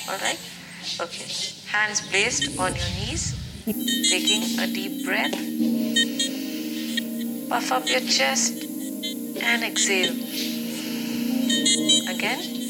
Alright? Okay. Hands placed on your knees. Taking a deep breath. Puff up your chest and exhale. Again.